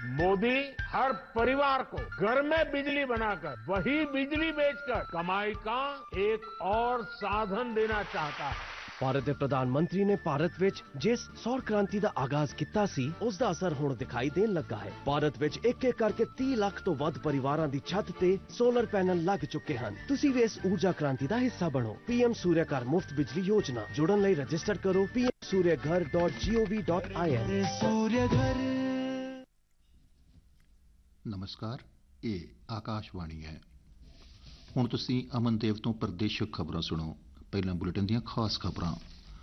मोदी हर परिवार को घर में बिजली बनाकर वही बिजली बेचकर कमाई का एक और साधन देना चाहता है। ਭਾਰਤ ਦੇ ਪ੍ਰਧਾਨ ਮੰਤਰੀ ਨੇ ਭਾਰਤ ਵਿੱਚ ਜਿਸ ਸੌਰ ਕ੍ਰਾਂਤੀ ਦਾ ਆਗਾਜ਼ ਕੀਤਾ ਸੀ ਉਸ ਦਾ ਅਸਰ ਹੁਣ ਦਿਖਾਈ ਦੇਣ ਲੱਗਾ ਹੈ। ਭਾਰਤ ਵਿੱਚ ਇੱਕ ਇੱਕ ਕਰਕੇ 30 ਲੱਖ ਤੋਂ ਵੱਧ ਪਰਿਵਾਰਾਂ ਦੀ ਛੱਤ ਤੇ ਸੋਲਰ ਪੈਨਲ ਲੱਗ ਚੁੱਕੇ ਹਨ। ਤੁਸੀਂ ਵੀ ਇਸ ਊਰਜਾ ਕ੍ਰਾਂਤੀ ਦਾ ਹਿੱਸਾ ਬਣੋ। PM ਸੂਰਿਆ ਘਰ ਮੁਫਤ ਬਿਜਲੀ ਯੋਜਨਾ ਜੁੜਨ ਲਈ ਰਜਿਸਟਰ ਕਰੋ pmsuryaghar.gov.in। ਨਮਸਕਾਰ, ਇਹ ਆਕਾਸ਼ਵਾਣੀ ਹੈ। ਹੁਣ ਤੁਸੀਂ ਅਮਨਦੇਵ ਤੋਂ ਪ੍ਰਦੇਸ਼ਕ ਖਬਰਾਂ ਸੁਣੋ। ਪਹਿਲਾਂ ਬੁਲੇਟਿਨ ਦੀਆਂ ਖਾਸ ਖਬਰਾਂ।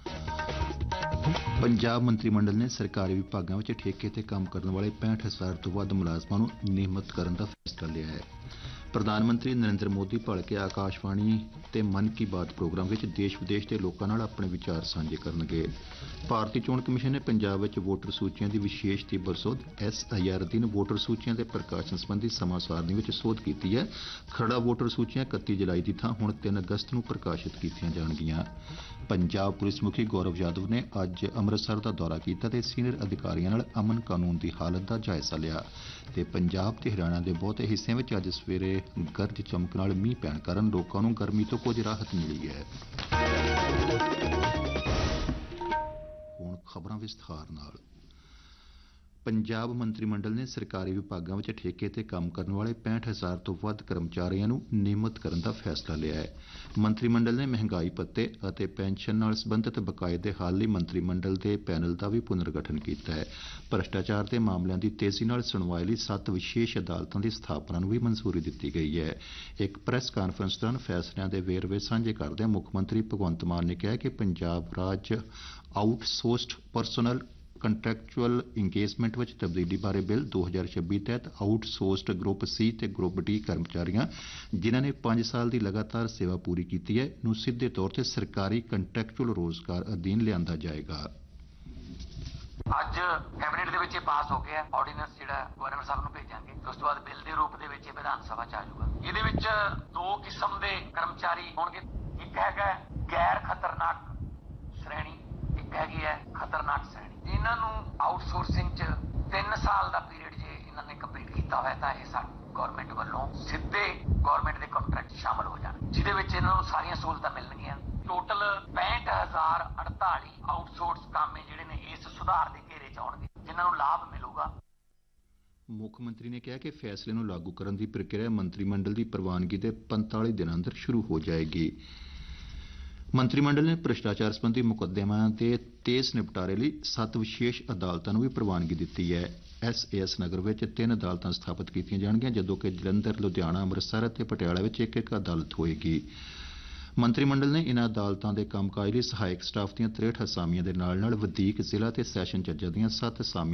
ਪੰਜਾਬ ਮੰਤਰੀ ਮੰਡਲ ਨੇ ਸਰਕਾਰੀ ਵਿਭਾਗਾਂ ਵਿੱਚ ਠੇਕੇ ਤੇ ਕੰਮ ਕਰਨ ਵਾਲੇ 65,000 ਤੋਂ ਵੱਧ ਮੁਲਾਜ਼ਮਾਂ ਨੂੰ ਨਿਯਮਿਤ ਕਰਨ ਦਾ ਫੈਸਲਾ ਲਿਆ ਹੈ। ਪ੍ਰਧਾਨ ਮੰਤਰੀ ਨਰਿੰਦਰ ਮੋਦੀ ਭਲਕੇ ਆਕਾਸ਼ਵਾਣੀ ਤੇ ਮਨ ਕੀ ਬਾਤ ਪ੍ਰੋਗਰਾਮ ਵਿੱਚ ਦੇਸ਼ ਵਿਦੇਸ਼ ਦੇ ਲੋਕਾਂ ਨਾਲ ਆਪਣੇ ਵਿਚਾਰ ਸਾਂਝੇ ਕਰਨਗੇ। ਭਾਰਤੀ ਚੋਣ ਕਮਿਸ਼ਨ ਨੇ ਪੰਜਾਬ ਵਿੱਚ ਵੋਟਰ ਸੂਚੀਆਂ ਦੀ ਵਿਸ਼ੇਸ਼ ਤੀਬਰ ਸੋਧ SIR ਅਧੀਨ ਵੋਟਰ ਸੂਚੀਆਂ ਦੇ ਪ੍ਰਕਾਸ਼ਨ ਸੰਬੰਧੀ ਸਮਾਂ ਸਾਰਣੀ ਵਿੱਚ ਸੋਧ ਕੀਤੀ ਹੈ। ਖਰੜਾ ਵੋਟਰ ਸੂਚੀਆਂ 31 ਜੁਲਾਈ ਦੀ ਥਾਂ ਹੁਣ 3 ਅਗਸਤ ਨੂੰ ਪ੍ਰਕਾਸ਼ਿਤ ਕੀਤੀਆਂ ਜਾਣਗੀਆਂ। ਪੰਜਾਬ ਪੁਲਿਸ ਮੁਖੀ ਗੌਰਵ ਯਾਦਵ ਨੇ ਅੱਜ ਅੰਮ੍ਰਿਤਸਰ ਦਾ ਦੌਰਾ ਕੀਤਾ ਤੇ ਸੀਨੀਅਰ ਅਧਿਕਾਰੀਆਂ ਨਾਲ ਅਮਨ ਕਾਨੂੰਨ ਦੀ ਹਾਲਤ ਦਾ ਜਾਇਜ਼ਾ ਲਿਆ ਤੇ ਪੰਜਾਬ ਤੇ ਹਰਿਆਣਾ ਦੇ ਬਹੁਤੇ ਹਿੱਸਿਆਂ ਵਿੱਚ ਅੱਜ ਸਵੇਰੇ ਗਰਜ ਚਮਕ ਨਾਲ ਮੀਂਹ ਪੈਣ ਕਾਰਨ ਲੋਕਾਂ ਨੂੰ ਗਰਮੀ ਤੋਂ ਕੁਝ ਰਾਹਤ ਮਿਲੀ ਹੈ। ਹੁਣ ਖਬਰਾਂ ਵਿਸਥਾਰ ਨਾਲ। ਪੰਜਾਬ ਮੰਤਰੀ ਮੰਡਲ ਨੇ ਸਰਕਾਰੀ ਵਿਭਾਗਾਂ ਵਿੱਚ ਠੇਕੇ ਤੇ ਕੰਮ ਕਰਨ ਵਾਲੇ 65,000 ਤੋਂ ਵੱਧ ਕਰਮਚਾਰੀਆਂ ਨੂੰ ਨਿਯਮਿਤ ਕਰਨ ਦਾ ਫੈਸਲਾ ਲਿਆ ਹੈ। ਮੰਤਰੀ ਮੰਡਲ ਨੇ ਮਹਿੰਗਾਈ ਭੱਤੇ ਅਤੇ ਪੈਨਸ਼ਨ ਨਾਲ ਸੰਬੰਧਿਤ ਬਕਾਏ ਦੇ ਹੱਲ ਲਈ ਮੰਤਰੀ ਮੰਡਲ ਦੇ ਪੈਨਲ ਦਾ ਵੀ ਪੁਨਰਗਠਨ ਕੀਤਾ ਹੈ। ਭ੍ਰਿਸ਼ਟਾਚਾਰ ਦੇ ਮਾਮਲਿਆਂ ਦੀ ਤੇਜ਼ੀ ਨਾਲ ਸੁਣਵਾਈ ਲਈ 7 ਵਿਸ਼ੇਸ਼ ਅਦਾਲਤਾਂ ਦੀ ਸਥਾਪਨਾ ਨੂੰ ਵੀ ਮਨਜ਼ੂਰੀ ਦਿੱਤੀ ਗਈ ਹੈ। ਇੱਕ ਪ੍ਰੈਸ ਕਾਨਫਰੰਸ ਦੌਰਾਨ ਫੈਸਲਿਆਂ ਦੇ ਵੇਰਵੇ ਸਾਂਝੇ ਕਰਦਿਆਂ ਮੁੱਖ ਮੰਤਰੀ ਭਗਵੰਤ ਮਾਨ ਨੇ ਕਿਹਾ ਕਿ ਪੰਜਾਬ ਰਾਜ ਆਊਟਸੋਰਸਡ ਪਰਸਨਲ ਕੰਟਰੈਕਚੁਅਲ ਇੰਗੇਜਮੈਂਟ ਵਿੱਚ ਤਬਦੀਲੀ ਬਾਰੇ ਬਿੱਲ 2026 ਤਹਿਤ ਆਊਟਸੋਰਸਡ ਗਰੁੱਪ C ਤੇ ਗਰੁੱਪ D ਕਰਮਚਾਰੀਆਂ ਜਿਨ੍ਹਾਂ ਨੇ 5 ਸਾਲ ਦੀ ਲਗਾਤਾਰ ਸੇਵਾ ਪੂਰੀ ਕੀਤੀ ਹੈ ਨੂੰ ਸਿੱਧੇ ਤੌਰ ਤੇ ਸਰਕਾਰੀ ਕੰਟਰੈਕਚੁਅਲ ਰੋਜ਼ਗਾਰ ਅਧੀਨ ਲਿਆਂਦਾ ਜਾਏਗਾ। ਅੱਜ ਕੈਬਨਿਟ ਦੇ ਵਿੱਚ ਇਹ ਪਾਸ ਹੋ ਗਿਆ ਆਰਡੀਨੈਂਸ ਜਿਹੜਾ ਗਵਰਨਰ ਸਾਹਿਬ ਨੂੰ ਭੇਜਾਂਗੇ। ਉਸ ਤੋਂ ਬਾਅਦ ਬਿੱਲ ਦੇ ਰੂਪ ਦੇ ਵਿੱਚ ਇਹ ਵਿਧਾਨ ਸਭਾ ਚ ਆ ਜਾਊਗਾ। ਇਹਦੇ ਵਿੱਚ 2 ਕਿਸਮ ਦੇ ਕਰਮਚਾਰੀ ਹੋਣਗੇ। ਇੱਕ ਹੈਗਾ ਗੈਰ ਖਤਰਨਾਕ ਸ਼੍ਰੇਣੀ, ਇੱਕ ਹੈਗੀ ਹੈ ਖਤਰਨਾਕ ਸ਼੍ਰੇਣੀ। ਇਹਨਾਂ ਨੂੰ ਆਊਟਸੋਰਸਿੰਗ 'ਚ 3 ਸਾਲ ਦਾ ਪੀਰੀਅਡ ਜੇ ਇਹਨਾਂ ਨੇ ਕੰਪਲੀਟ ਕੀਤਾ ਹੋਇਆ ਤਾਂ ਇਹ ਸਾਡੀ ਗਵਰਨਮੈਂਟ ਵੱਲੋਂ ਸਿੱਧੇ ਗਵਰਨਮੈਂਟ ਦੇ ਕੰਟਰੈਕਟ ਸ਼ਾਮਲ ਹੋ ਜਾਣ, ਜਿਹਦੇ ਵਿੱਚ ਇਹਨਾਂ ਨੂੰ ਸਾਰੀਆਂ ਸਹੂਲਤਾਂ ਮਿਲਣਗੀਆਂ। ਟੋਟਲ 65,048 ਆਊਟਸੋਰਸ ਕਾਮੇ ਜਿਹੜੇ ਨੇ ਇਸ ਸੁਧਾਰ ਦੇ ਘੇਰੇ 'ਚ ਆਉਣਗੇ, ਜਿਨ੍ਹਾਂ ਨੂੰ ਲਾਭ ਮਿਲੂਗਾ। ਮੁੱਖ ਮੰਤਰੀ ਨੇ ਕਿਹਾ ਕਿ ਫੈਸਲੇ ਨੂੰ ਲਾਗੂ ਕਰਨ ਦੀ ਪ੍ਰਕਿਰਿਆ ਮੰਤਰੀ ਮੰਡਲ ਦੀ ਪ੍ਰਵਾਨਗੀ ਦੇ 45 ਦਿਨਾਂ ਅੰਦਰ ਸ਼ੁਰੂ ਹੋ ਜਾਏਗੀ। ਮੰਤਰੀ ਮੰਡਲ ਨੇ ਭ੍ਰਿਸ਼ਟਾਚਾਰ ਸੰਬੰਧੀ ਮੁਕੱਦਮਿਆਂ ਦੇ ਤੇਜ਼ ਨਿਪਟਾਰੇ ਲਈ 7 ਵਿਸ਼ੇਸ਼ ਅਦਾਲਤਾਂ ਨੂੰ ਵੀ ਪ੍ਰਵਾਨਗੀ ਦਿੱਤੀ ਹੈ। SAS ਨਗਰ ਵਿੱਚ 3 ਅਦਾਲਤਾਂ ਸਥਾਪਿਤ ਕੀਤੀਆਂ ਜਾਣਗੀਆਂ, ਜਦੋਂ ਕਿ ਜਲੰਧਰ, ਲੁਧਿਆਣਾ, ਅੰਮ੍ਰਿਤਸਰ ਅਤੇ ਪਟਿਆਲਾ ਵਿੱਚ ਇੱਕ ਅਦਾਲਤ ਹੋਏਗੀ। ਮੰਤਰੀ ਮੰਡਲ ਨੇ ਇਨ੍ਹਾਂ ਅਦਾਲਤਾਂ ਦੇ ਕੰਮਕਾਜ ਲਈ ਸਹਾਇਕ ਸਟਾਫ ਦੀਆਂ 63 ਅਸਾਮੀਆਂ ਦੇ ਨਾਲ-ਨਾਲ ਵਧੀਕ ਜ਼ਿਲ੍ਹਾ ਤੇ ਸੈਸ਼ਨ ਜੱਜਾਂ ਦੀਆਂ 7 ਅਸਾਮੀਆਂ